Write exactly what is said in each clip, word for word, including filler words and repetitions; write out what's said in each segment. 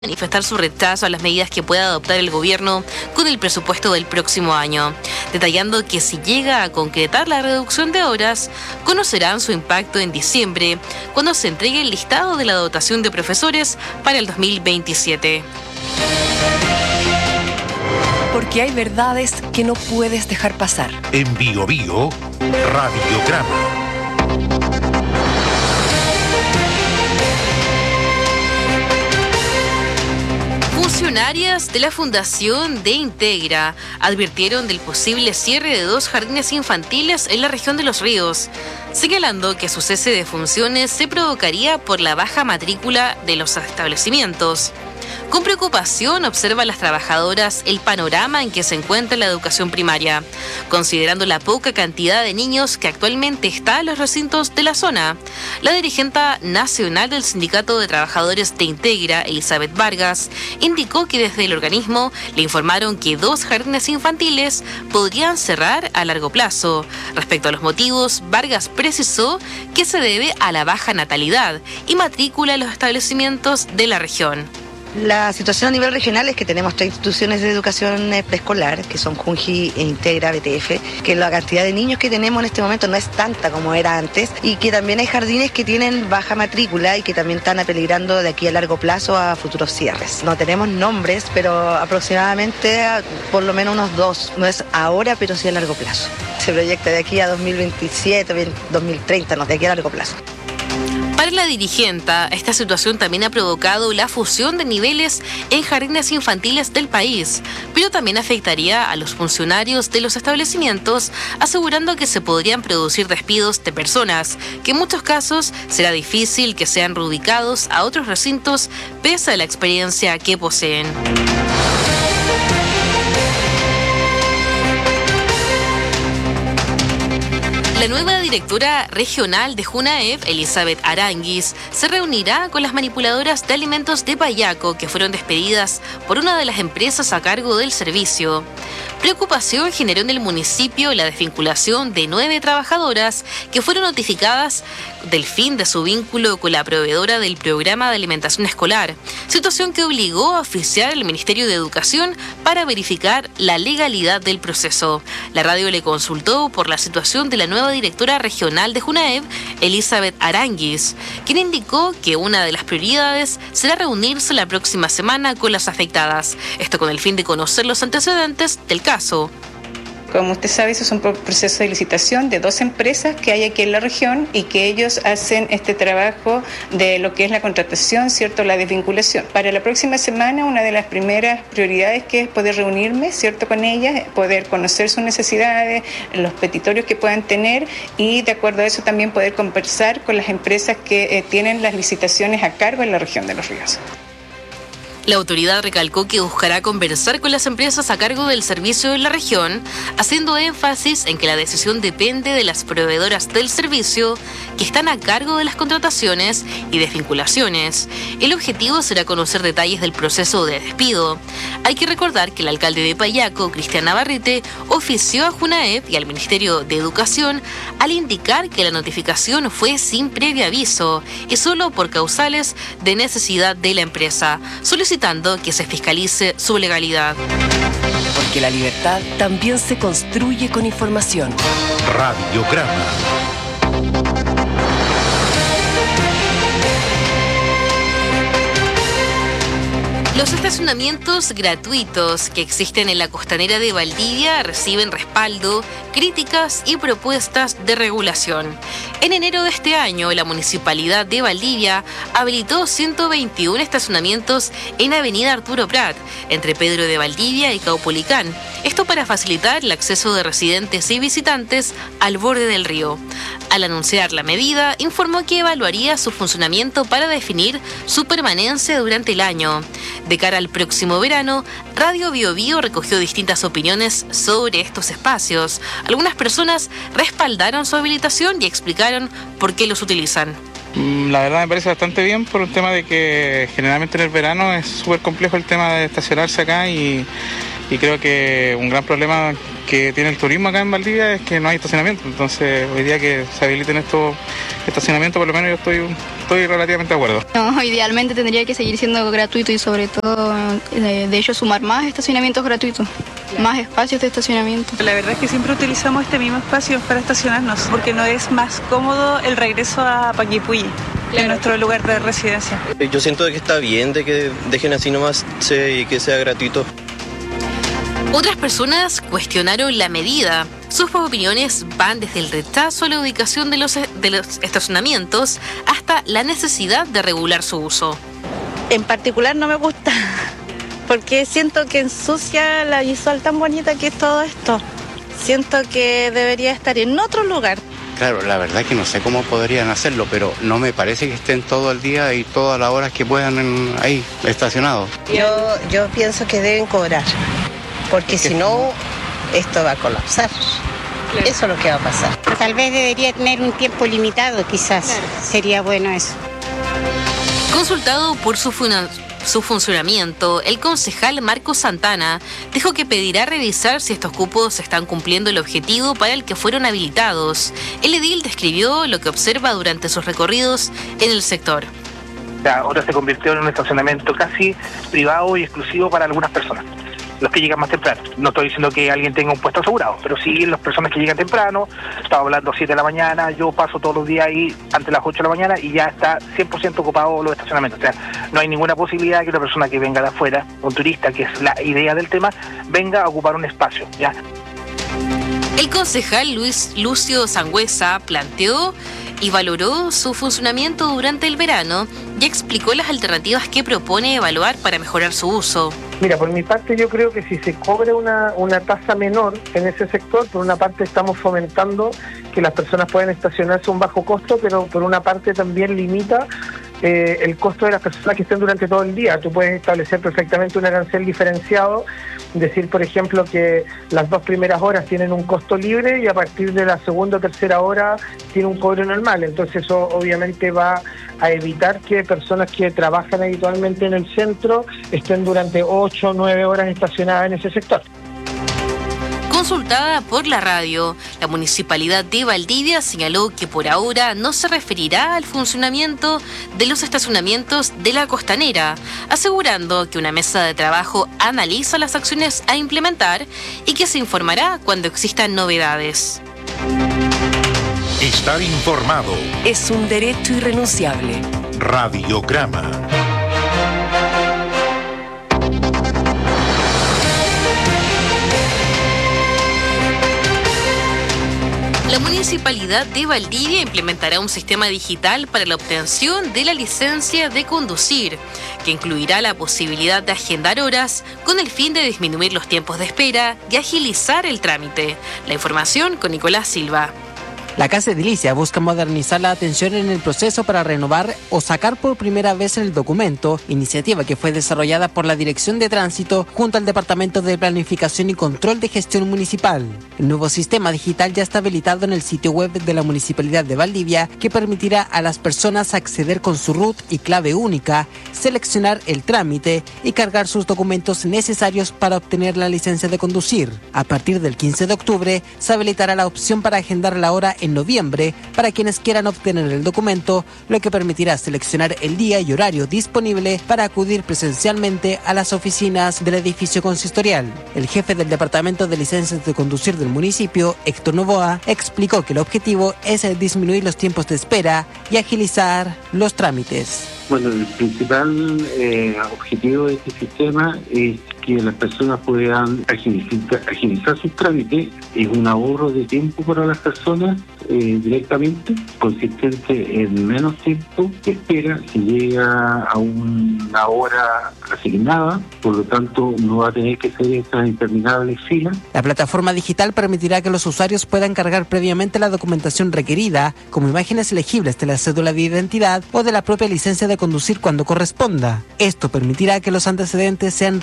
manifestar su rechazo a las medidas que pueda adoptar el gobierno con el presupuesto del próximo año, detallando que si llega a concretar la reducción de horas, conocerán su impacto en diciembre, cuando se entregue el listado de la dotación de profesores para el dos mil veintisiete. Porque hay verdades que no puedes dejar pasar. En Bio Bio, Radiograma. Funcionarias de la Fundación de Integra advirtieron del posible cierre de dos jardines infantiles en la región de Los Ríos, señalando que su cese de funciones se provocaría por la baja matrícula de los establecimientos. Con preocupación observan las trabajadoras el panorama en que se encuentra la educación primaria, considerando la poca cantidad de niños que actualmente está en los recintos de la zona. La dirigente nacional del Sindicato de Trabajadores de Integra, Elizabeth Vargas, indicó que desde el organismo le informaron que dos jardines infantiles podrían cerrar a largo plazo. Respecto a los motivos, Vargas precisó que se debe a la baja natalidad y matrícula en los establecimientos de la región. La situación a nivel regional es que tenemos tres instituciones de educación preescolar, que son Junji e Integra, B T F, que la cantidad de niños que tenemos en este momento no es tanta como era antes, y que también hay jardines que tienen baja matrícula y que también están apeligrando de aquí a largo plazo a futuros cierres. No tenemos nombres, pero aproximadamente por lo menos unos dos, no es ahora, pero sí a largo plazo. Se proyecta de aquí a dos mil veintisiete, dos mil treinta, no, de aquí a largo plazo. Para la dirigenta, esta situación también ha provocado la fusión de niveles en jardines infantiles del país, pero también afectaría a los funcionarios de los establecimientos, asegurando que se podrían producir despidos de personas, que en muchos casos será difícil que sean reubicados a otros recintos pese a la experiencia que poseen. La nueva directora regional de JUNAEV, Elizabeth Aranguis, se reunirá con las manipuladoras de alimentos de Payaco que fueron despedidas por una de las empresas a cargo del servicio. Preocupación generó en el municipio la desvinculación de nueve trabajadoras que fueron notificadas del fin de su vínculo con la proveedora del programa de alimentación escolar, situación que obligó a oficiar al Ministerio de Educación para verificar la legalidad del proceso. La radio le consultó por la situación de la nueva directora regional de JUNAEV, Elizabeth Aranguis, quien indicó que una de las prioridades será reunirse la próxima semana con las afectadas, esto con el fin de conocer los antecedentes del caso. Como usted sabe, eso es un proceso de licitación de dos empresas que hay aquí en la región y que ellos hacen este trabajo de lo que es la contratación, ¿cierto?, la desvinculación. Para la próxima semana, una de las primeras prioridades que es poder reunirme, ¿cierto?, con ellas, poder conocer sus necesidades, los petitorios que puedan tener y de acuerdo a eso también poder conversar con las empresas que eh, tienen las licitaciones a cargo en la región de Los Ríos. La autoridad recalcó que buscará conversar con las empresas a cargo del servicio en la región, haciendo énfasis en que la decisión depende de las proveedoras del servicio que están a cargo de las contrataciones y desvinculaciones. El objetivo será conocer detalles del proceso de despido. Hay que recordar que el alcalde de Payaco, Cristian Navarrete, ofició a JUNAEV y al Ministerio de Educación al indicar que la notificación fue sin previo aviso y solo por causales de necesidad de la empresa, solicitando que se fiscalice su legalidad. Porque la libertad también se construye con información. Radiograma. Los estacionamientos gratuitos que existen en la costanera de Valdivia reciben respaldo, críticas y propuestas de regulación. En enero de este año, la Municipalidad de Valdivia habilitó ciento veintiuno estacionamientos en Avenida Arturo Prat, entre Pedro de Valdivia y Caupolicán. Esto para facilitar el acceso de residentes y visitantes al borde del río. Al anunciar la medida, informó que evaluaría su funcionamiento para definir su permanencia durante el año. De cara al próximo verano, Radio Bio Bio recogió distintas opiniones sobre estos espacios. Algunas personas respaldaron su habilitación y explicaron por qué los utilizan. La verdad me parece bastante bien por un tema de que generalmente en el verano es súper complejo el tema de estacionarse acá y, y creo que un gran problema que tiene el turismo acá en Valdivia es que no hay estacionamiento. Entonces, hoy día que se habiliten estos estacionamientos, por lo menos yo estoy, estoy relativamente de acuerdo. No, idealmente tendría que seguir siendo gratuito y sobre todo, de, de hecho, sumar más estacionamientos gratuitos, claro. Más espacios de estacionamiento. La verdad es que siempre utilizamos este mismo espacio para estacionarnos, porque no es más cómodo el regreso a Panguipulli, claro, en nuestro lugar de residencia. Yo siento que está bien de que dejen así nomás y que sea gratuito. Otras personas cuestionaron la medida. Sus opiniones van desde el rechazo a la ubicación de los, de los estacionamientos hasta la necesidad de regular su uso. En particular no me gusta, porque siento que ensucia la visual tan bonita que es todo esto. Siento que debería estar en otro lugar. Claro, la verdad que no sé cómo podrían hacerlo, pero no me parece que estén todo el día y todas las horas que puedan en, ahí estacionados. Yo, yo pienso que deben cobrar, porque si no, esto va a colapsar. Claro. Eso es lo que va a pasar. Tal vez debería tener un tiempo limitado, quizás. Claro. Sería bueno eso. Consultado por su, funa, su funcionamiento, el concejal Marco Santana dijo que pedirá revisar si estos cupos están cumpliendo el objetivo para el que fueron habilitados. El edil describió lo que observa durante sus recorridos en el sector. Ahora se convirtió en un estacionamiento casi privado y exclusivo para algunas personas, los que llegan más temprano. No estoy diciendo que alguien tenga un puesto asegurado, pero sí las personas que llegan temprano. Estaba hablando siete de la mañana, yo paso todos los días ahí antes de las ocho de la mañana y ya está cien por ciento ocupado los estacionamientos. O sea, no hay ninguna posibilidad de que una persona que venga de afuera, un turista, que es la idea del tema, venga a ocupar un espacio, ¿ya? El concejal Luis Lucio Sangüesa planteó y valoró su funcionamiento durante el verano y explicó las alternativas que propone evaluar para mejorar su uso. Mira, por mi parte yo creo que si se cobra una, una tasa menor en ese sector, por una parte estamos fomentando que las personas puedan estacionarse a un bajo costo, pero por una parte también limita eh, el costo de las personas que estén durante todo el día. Tú puedes establecer perfectamente un arancel diferenciado, decir, por ejemplo, que las dos primeras horas tienen un costo libre y a partir de la segunda o tercera hora tiene un cobro normal. Entonces eso obviamente va a evitar que personas que trabajan habitualmente en el centro estén durante ocho o nueve horas estacionadas en ese sector. Consultada por la radio, la Municipalidad de Valdivia señaló que por ahora no se referirá al funcionamiento de los estacionamientos de la Costanera, asegurando que una mesa de trabajo analiza las acciones a implementar y que se informará cuando existan novedades. Estar informado es un derecho irrenunciable. Radiograma. La Municipalidad de Valdivia implementará un sistema digital para la obtención de la licencia de conducir, que incluirá la posibilidad de agendar horas con el fin de disminuir los tiempos de espera y agilizar el trámite. La información con Nicolás Silva. La Casa Edilicia busca modernizar la atención en el proceso para renovar o sacar por primera vez el documento, iniciativa que fue desarrollada por la Dirección de Tránsito junto al Departamento de Planificación y Control de Gestión Municipal. El nuevo sistema digital ya está habilitado en el sitio web de la Municipalidad de Valdivia, que permitirá a las personas acceder con su R U T y clave única, seleccionar el trámite y cargar sus documentos necesarios para obtener la licencia de conducir. A partir del quince de octubre se habilitará la opción para agendar la hora en noviembre para quienes quieran obtener el documento, lo que permitirá seleccionar el día y horario disponible para acudir presencialmente a las oficinas del edificio consistorial. El jefe del Departamento de Licencias de Conducir del municipio, Héctor Novoa, explicó que el objetivo es disminuir los tiempos de espera y agilizar los trámites. Bueno, el principal eh, objetivo de este sistema es que las personas puedan agilizar, agilizar sus trámites. Es un ahorro de tiempo para las personas eh, directamente, consistente en menos tiempo que espera si llega a una hora asignada, por lo tanto no va a tener que hacer esas interminables filas. La plataforma digital permitirá que los usuarios puedan cargar previamente la documentación requerida, como imágenes legibles de la cédula de identidad o de la propia licencia de conducir cuando corresponda. Esto permitirá que los antecedentes sean revisados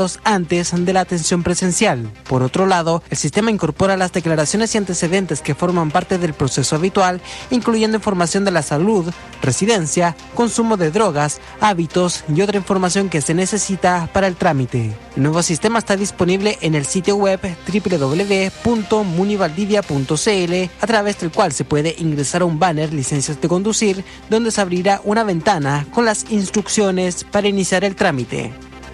realizados antes de la atención presencial. Por otro lado, el sistema incorpora las declaraciones y antecedentes que forman parte del proceso habitual, incluyendo información de la salud, residencia, consumo de drogas, hábitos y otra información que se necesita para el trámite. El nuevo sistema está disponible en el sitio web doble u doble u doble u punto munivaldivia punto c l, a través del cual se puede ingresar a un banner licencias de conducir, donde se abrirá una ventana con las instrucciones para iniciar el trámite.